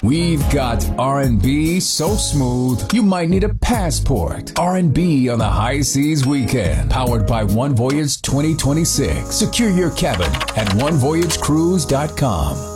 We've got R&B so smooth, you might need a passport. R&B on the High Seas Weekend, powered by One Voyage 2026. Secure your cabin at onevoyagecruise.com.